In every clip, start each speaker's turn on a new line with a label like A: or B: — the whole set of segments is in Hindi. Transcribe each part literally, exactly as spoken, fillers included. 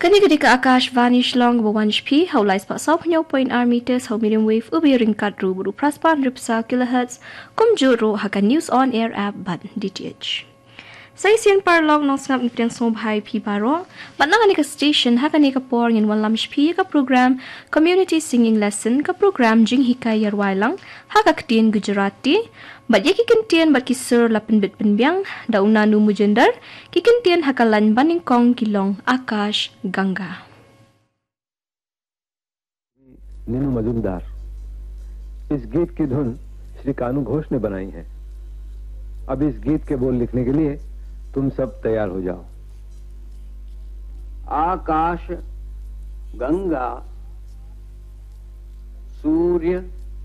A: Kani-kani ka Akashvani Shlong Wawanj P, how lies pa sa punyaw point R meters, how medium wave, ubi ringkat ru buru praspan ripsa kilohertz, kum juro haka news on air app ban D T H. Sa isian parlog ng snap nipitang sombhay P paro, batnang ka station haka ni ka por ngin wan lamsh P ka program community singing lesson ka program jing hikay yarwailang haka ktiyan Gujarati, bat ya kikintian bat kisur lapin bit penbiang dauna nu mujendar kikintian hakalan baningkong kilong Akash Ganga.
B: Neenu Majumdar इस गीत की धुन श्री कानू घोष ने बनाई है। अब इस गीत के बोल लिखने के लिए तुम सब तैयार हो जाओ।
C: आकाश गंगा सूर्य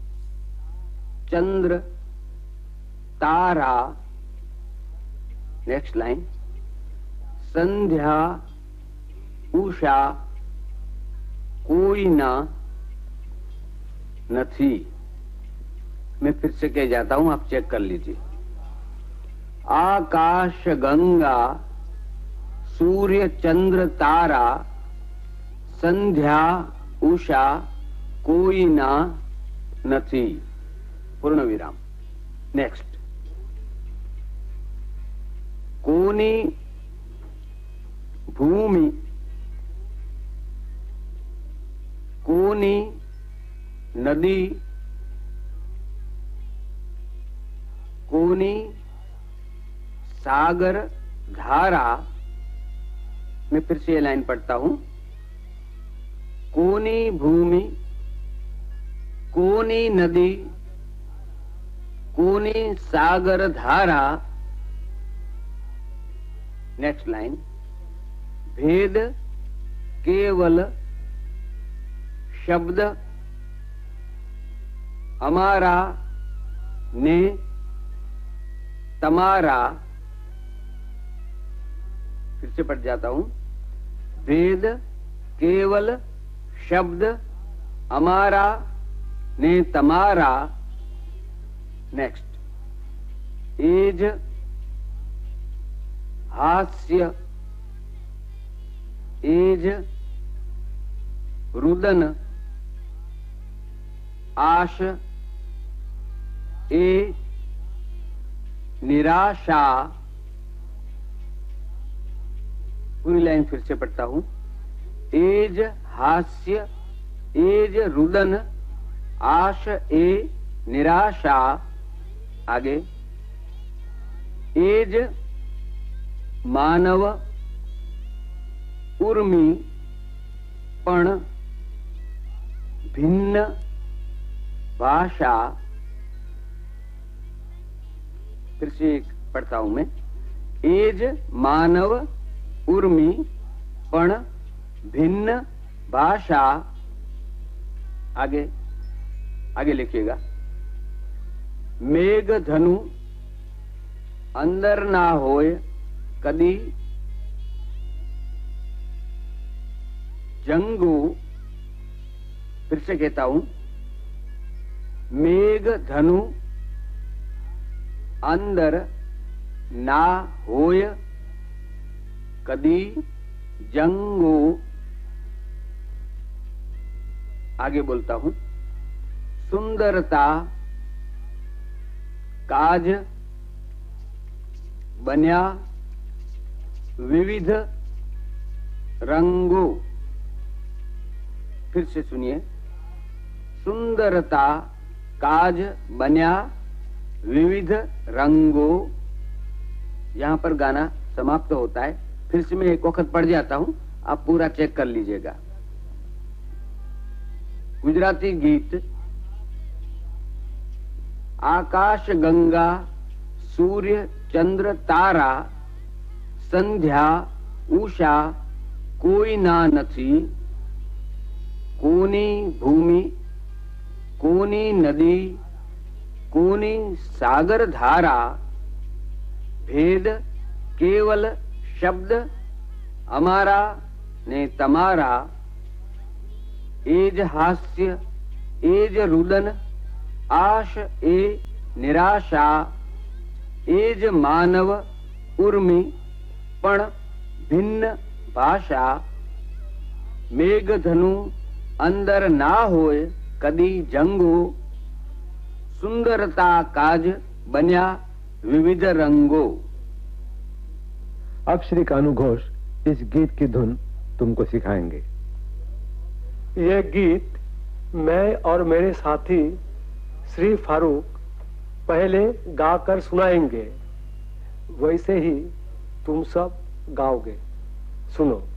C: चंद्र तारा, नेक्स्ट लाइन, संध्या उषा कोई ना नथी। मैं फिर से कह जाता हूं, आप चेक कर लीजिए। आकाश गंगा सूर्य चंद्र तारा संध्या उषा कोई ना नथी, पूर्ण विराम। नेक्स्ट, कोनी भूमि कोनी नदी कोनी सागर धारा। मैं फिर से ये लाइन पढ़ता हूं। कोनी भूमि कोनी नदी कोनी सागर धारा। नेक्स्ट लाइन, भेद केवल शब्द हमारा ने तमारा। फिर से पढ़ जाता हूं। भेद केवल शब्द हमारा ने तमारा। नेक्स्ट, एज हास्य एज रुदन आश ए निराशा। पूरी लाइन फिर से पढ़ता हूं। एज हास्य एज रुदन आश ए निराशा। आगे, एज मानव उर्मी पण भिन्न भाषा। फिर से एक पढ़ता हूं मैं। एज मानव उर्मी पण भिन्न भाषा। आगे आगे लिखिएगा। मेघ धनु अंदर ना होय कदी जंगू। फिर से कहता हूं। मेघ धनु अंदर ना होय कदी जंगू। आगे बोलता हूं। सुंदरता काज बन्या विविध रंगों। फिर से सुनिए। सुंदरता काज बन्या विविध रंगों। यहां पर गाना समाप्त होता है। फिर से मैं एक वक्त पढ़ जाता हूं, आप पूरा चेक कर लीजिएगा। गुजराती गीत। आकाश गंगा सूर्य चंद्र तारा संध्या उषा कोई ना नथी। कोनी भूमि कोनी नदी कोनी सागर धारा। भेद केवल शब्द हमारा ने तमारा। एज हास्य एज रुदन आश ए निराशा। एज मानव उर्मी पण भिन्न भाषा। मेघ धनु अंदर ना होए कदी जंगो, सुंदरता काज बन्या विविध रंगो।
B: अब श्री कानू घोष इस गीत की धुन तुमको सिखाएंगे।
D: यह गीत मैं और मेरे साथी श्री फारूक पहले गाकर सुनाएंगे, वैसे ही तुम सब गाओगे। सुनो।